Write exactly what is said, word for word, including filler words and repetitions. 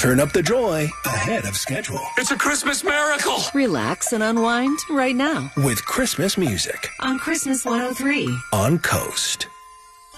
Turn up the joy ahead of schedule. It's a Christmas miracle. Relax and unwind right now With Christmas music on Christmas one oh three on Coast.